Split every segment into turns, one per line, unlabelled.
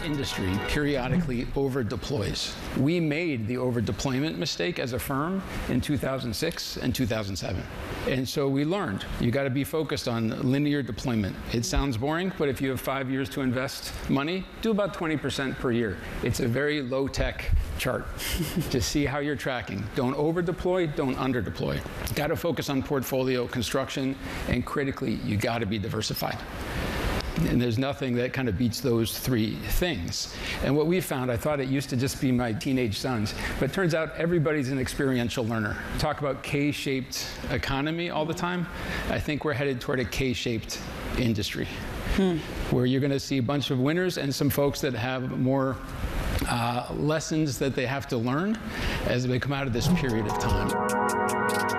industry periodically over-deploys. We made the over-deployment mistake as a firm in 2006 and 2007. And so we learned, you got to be focused on linear deployment. It sounds boring, but if you have 5 years to invest money, do about 20% per year. It's a very low-tech chart to see how you're tracking. Don't over-deploy, don't under-deploy. Got to focus on portfolio construction, and critically, you got to be diversified. And there's nothing that kind of beats those three things. And what we found, I thought it used to just be my teenage sons, but it turns out everybody's an experiential learner. Talk about K-shaped economy all the time. I think we're headed toward a K-shaped industry, where you're going to see a bunch of winners and some folks that have more lessons that they have to learn as they come out of this period of time.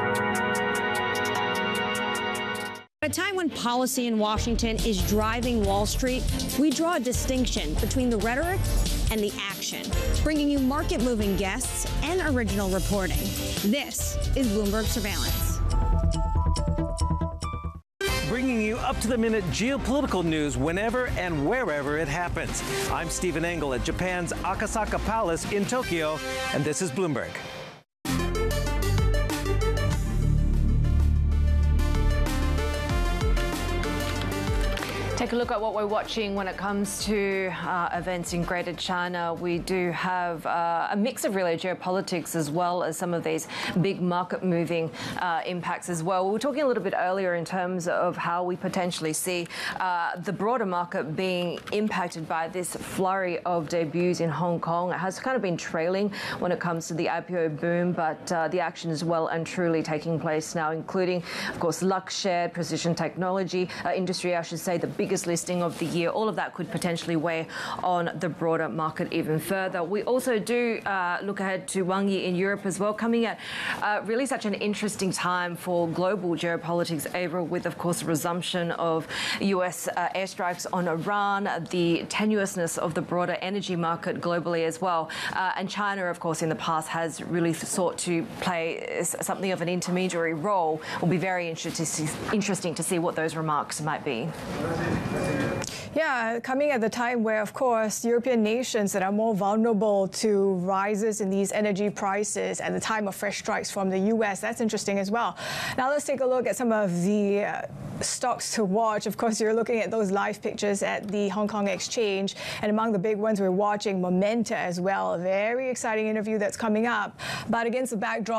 At a time when policy in Washington is driving Wall Street, we draw a distinction between the rhetoric and the action, bringing you market-moving guests and original reporting. This is Bloomberg Surveillance.
Bringing you up-to-the-minute geopolitical news whenever and wherever it happens. I'm Stephen Engel at Japan's Akasaka Palace in Tokyo, and this is Bloomberg.
Take a look at what we're watching when it comes to events in Greater China. We do have a mix of really geopolitics as well as some of these big market-moving impacts as well. We were talking a little bit earlier in terms of how we potentially see the broader market being impacted by this flurry of debuts in Hong Kong. It has kind of been trailing when it comes to the IPO boom, but the action is well and truly taking place now, including, of course, Luxshare, Precision Technology Industry, I should say, the biggest listing of the year. All of that could potentially weigh on the broader market even further. We also do look ahead to Wang Yi in Europe as well, coming at really such an interesting time for global geopolitics, Ava, with, of course, the resumption of US airstrikes on Iran, the tenuousness of the broader energy market globally as well. And China, of course, in the past has really sought to play something of an intermediary role. Will be very interesting to see what those remarks might be.
Yeah, coming at the time where, of course, European nations that are more vulnerable to rises in these energy prices at the time of fresh strikes from the US. That's interesting as well. Now let's take a look at some of the stocks to watch. Of course, you're looking at those live pictures at the Hong Kong Exchange. And among the big ones, we're watching Momenta as well. A very exciting interview that's coming up. But against the backdrop